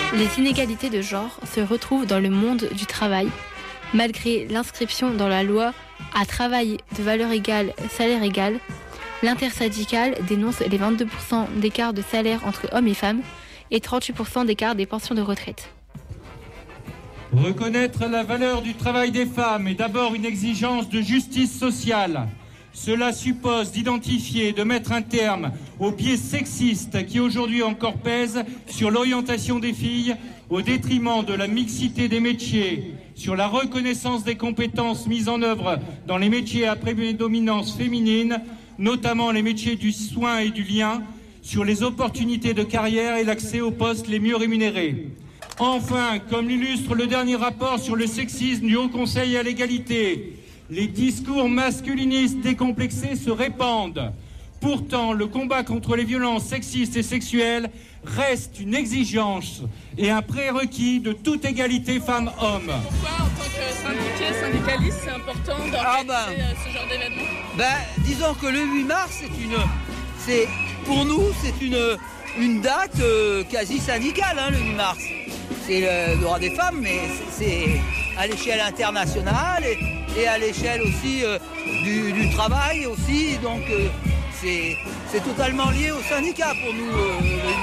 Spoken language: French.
Les inégalités de genre se retrouvent dans le monde du travail. Malgré l'inscription dans la loi à travail de valeur égale, salaire égal, l'intersyndicale dénonce les 22% d'écart de salaire entre hommes et femmes et 38% d'écart des pensions de retraite. Reconnaître la valeur du travail des femmes est d'abord une exigence de justice sociale. Cela suppose d'identifier et de mettre un terme aux biais sexistes qui aujourd'hui encore pèsent sur l'orientation des filles au détriment de la mixité des métiers, sur la reconnaissance des compétences mises en œuvre dans les métiers à prédominance féminine, notamment les métiers du soin et du lien, sur les opportunités de carrière et l'accès aux postes les mieux rémunérés. Enfin, comme l'illustre le dernier rapport sur le sexisme du Haut Conseil à l'égalité, les discours masculinistes décomplexés se répandent. Pourtant, le combat contre les violences sexistes et sexuelles reste une exigence et un prérequis de toute égalité femmes-hommes. Pourquoi, en tant que syndicaliste, c'est important d'organiser ce genre d'événement ? Disons que le 8 mars, pour nous, c'est une date quasi syndicale, le 8 mars. C'est le droit des femmes, mais c'est à l'échelle internationale et à l'échelle aussi du travail aussi. Donc c'est totalement lié au syndicat pour nous.